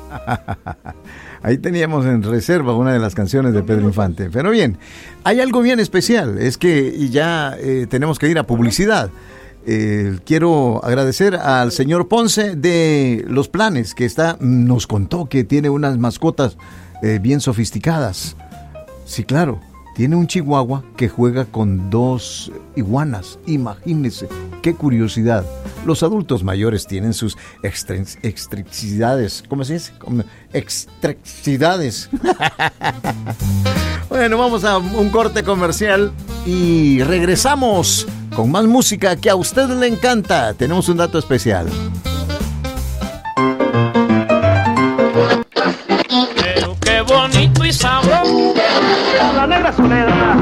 Ahí teníamos en reserva una de las canciones de Pedro Infante. Pero bien, hay algo bien especial, es que ya tenemos que ir a publicidad. Quiero agradecer al señor Ponce de Los Planes, que nos contó que tiene unas mascotas bien sofisticadas. Sí, claro, tiene un chihuahua que juega con 2 iguanas. Imagínense, qué curiosidad. Los adultos mayores tienen sus excentricidades. ¿Cómo se dice? Excentricidades. Bueno, vamos a un corte comercial y regresamos con más música que a usted le encanta. Tenemos un dato especial. Pero qué bonito y sabroso. La negra Soledad.